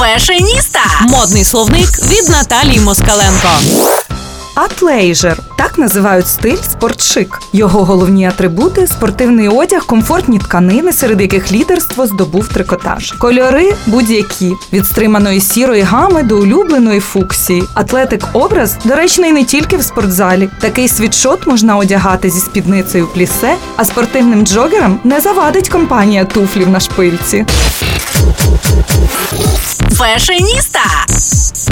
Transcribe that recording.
Фешеніста. Модний словник від Наталії Москаленко. Атлейжер – так називають стиль спортшик. Його головні атрибути – спортивний одяг, комфортні тканини, серед яких лідерство здобув трикотаж. Кольори – будь-які – від стриманої сірої гами до улюбленої фуксії. Атлетик-образ доречний не тільки в спортзалі. Такий світшот можна одягати зі спідницею плісе, а спортивним джогерам не завадить компанія туфлів на шпильці. Фешеніста.